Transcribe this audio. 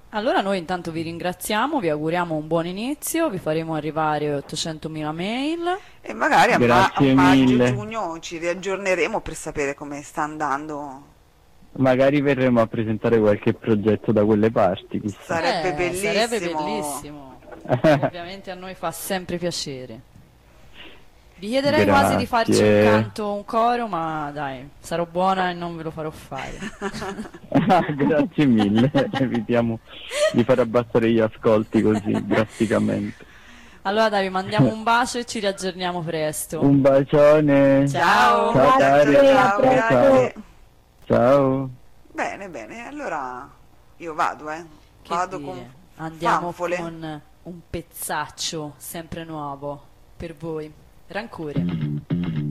Allora noi intanto vi ringraziamo, vi auguriamo un buon inizio, vi faremo arrivare 800.000 mail. E magari a Grazie mille. maggio-giugno ci riaggiorneremo per sapere come sta andando. Magari verremo a presentare qualche progetto da quelle parti, chissà. Sarebbe Sarebbe bellissimo. bellissimo. Ovviamente a noi fa sempre piacere. Vi chiederei quasi di farci un Grazie. canto, un coro, ma dai, sarò buona e non ve lo farò fare. Grazie mille. Evitiamo di far abbassare gli ascolti così drasticamente. Allora dai, vi mandiamo un bacio e ci riaggiorniamo presto. Un bacione. Ciao! Ciao cari. Grazie, a Ciao, presto. grazie. Ciao. Bene, bene, allora io vado, Che vado con dire, andiamo fanfole. con un pezzaccio sempre nuovo per voi. Rancore.